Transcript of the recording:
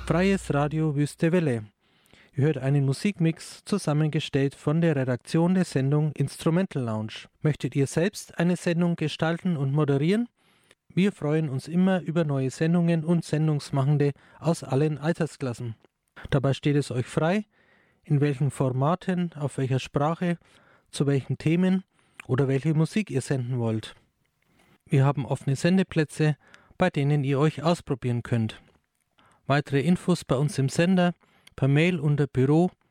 Freies Radio Wüste Welle. Ihr hört einen Musikmix, zusammengestellt von der Redaktion der Sendung Instrumental Lounge. Möchtet ihr selbst eine Sendung gestalten und moderieren? Wir freuen uns immer über neue Sendungen und Sendungsmachende aus allen Altersklassen. Dabei steht es euch frei, in welchen Formaten, auf welcher Sprache, zu welchen Themen oder welche Musik ihr senden wollt. Wir haben offene Sendeplätze, bei denen ihr euch ausprobieren könnt. Weitere Infos bei uns im Sender, per Mail unter büro@